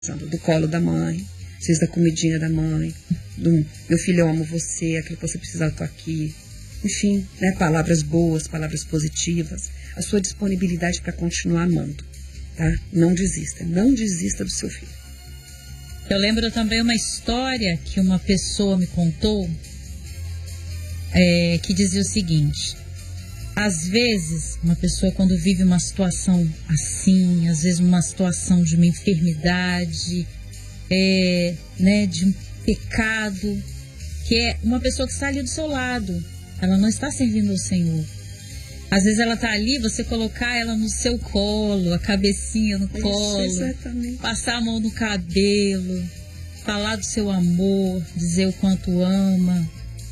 do colo da mãe, às vezes da comidinha da mãe, do meu filho, eu amo você, aquilo que você precisar, eu tô aqui. Enfim, né, palavras boas, palavras positivas, a sua disponibilidade para continuar amando, tá? Não desista do seu filho. Eu lembro também uma história que uma pessoa me contou, que dizia o seguinte: às vezes, uma pessoa quando vive uma situação assim, às vezes uma situação de uma enfermidade, de um pecado, que é uma pessoa que está ali do seu lado, ela não está servindo ao Senhor. Às vezes ela está ali, você colocar ela no seu colo, a cabecinha no colo, exatamente. Passar a mão no cabelo, falar do seu amor, dizer o quanto ama,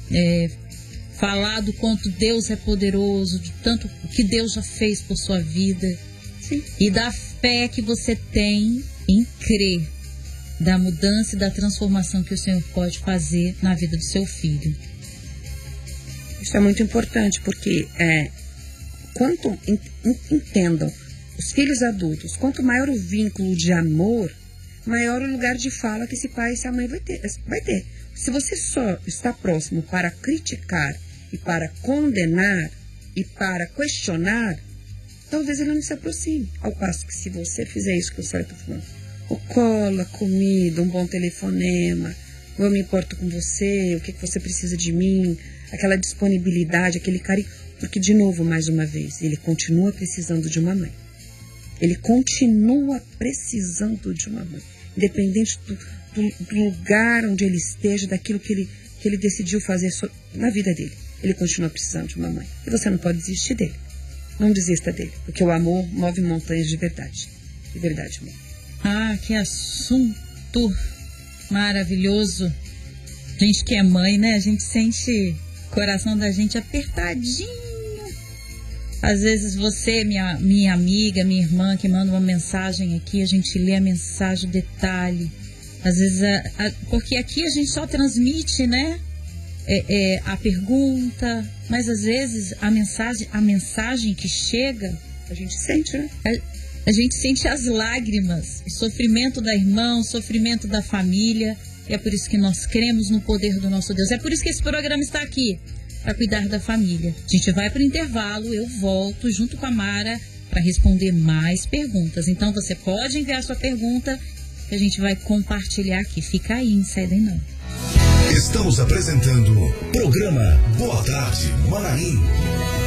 falar do quanto Deus é poderoso, de tanto que Deus já fez por sua vida. Sim. E da fé que você tem em crer da mudança e da transformação que o Senhor pode fazer na vida do seu filho. Isso é muito importante, porque quanto entendam os filhos adultos, quanto maior o vínculo de amor, maior o lugar de fala que esse pai e essa mãe vai ter. Se você só está próximo para criticar e para condenar e para questionar, talvez ele não se aproxime. Ao passo que se você fizer isso que o senhor está falando, o colo, a comida, um bom telefonema, eu me importo com você, o que você precisa de mim, aquela disponibilidade, aquele carinho, porque de novo, mais uma vez, ele continua precisando de uma mãe. Ele continua precisando de uma mãe, independente do lugar onde ele esteja, daquilo que ele decidiu fazer na vida dele. Ele continua precisando de uma mãe. E você não pode desistir dele. Não desista dele, porque o amor move montanhas de verdade. De verdade, amor. Ah, que assunto maravilhoso. Gente que é mãe, né? A gente sente o coração da gente apertadinho. Às vezes você, minha amiga, minha irmã, que manda uma mensagem aqui, a gente lê a mensagem, o detalhe. Às vezes, porque aqui a gente só transmite, né? A pergunta, mas às vezes a mensagem que chega, a gente sente, né? A gente sente as lágrimas, o sofrimento da irmã, o sofrimento da família. E é por isso que nós cremos no poder do nosso Deus. É por isso que esse programa está aqui, para cuidar da família. A gente vai para o intervalo, eu volto junto com a Mara para responder mais perguntas. Então você pode enviar sua pergunta que a gente vai compartilhar aqui. Fica aí, não sai daí não. Estamos apresentando o programa Boa Tarde Manaim.